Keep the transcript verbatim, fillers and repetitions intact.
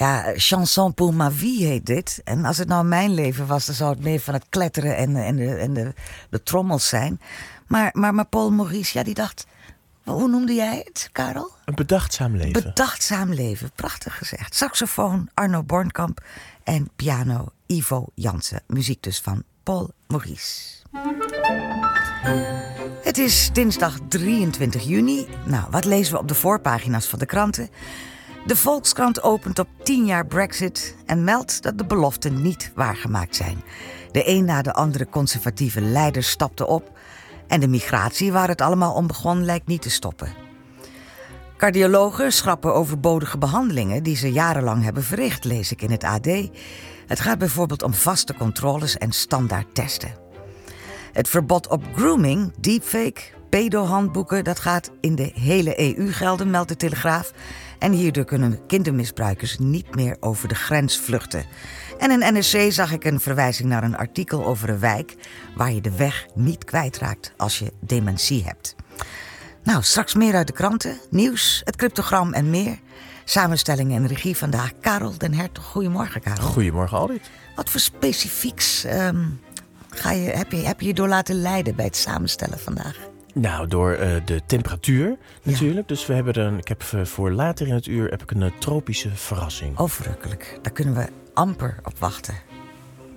Ja, Chanson pour ma vie heet dit. En als het nou mijn leven was, dan zou het meer van het kletteren en, en, de, en de, de trommels zijn. Maar, maar, maar Paul Maurice, ja, die dacht... Hoe noemde jij het, Karel? Een bedachtzaam leven. Bedachtzaam leven, prachtig gezegd. Saxofoon Arno Bornkamp en piano Ivo Jansen. Muziek dus van Paul Maurice. Het is dinsdag drieëntwintig juni. Nou, wat lezen we op de voorpagina's van de kranten? De Volkskrant opent op tien jaar Brexit en meldt dat de beloften niet waargemaakt zijn. De een na de andere conservatieve leider stapte op en de migratie waar het allemaal om begon lijkt niet te stoppen. Cardiologen schrappen overbodige behandelingen die ze jarenlang hebben verricht, lees ik in het A D. Het gaat bijvoorbeeld om vaste controles en standaard testen. Het verbod op grooming, deepfake, pedohandboeken, dat gaat in de hele E U gelden, meldt de Telegraaf. En hierdoor kunnen kindermisbruikers niet meer over de grens vluchten. En in N R C zag ik een verwijzing naar een artikel over een wijk waar je de weg niet kwijtraakt als je dementie hebt. Nou, straks meer uit de kranten, nieuws, het cryptogram en meer. Samenstelling en regie vandaag Karel den Hertog. Goedemorgen, Karel. Goedemorgen, Aldit. Wat voor specifieks um, ga je, heb, je, heb je je door laten leiden bij het samenstellen vandaag? Nou, door uh, de temperatuur natuurlijk. Ja. Dus we hebben een, ik heb voor later in het uur heb ik een uh, tropische verrassing. Oh, verrukkelijk. Daar kunnen we amper op wachten.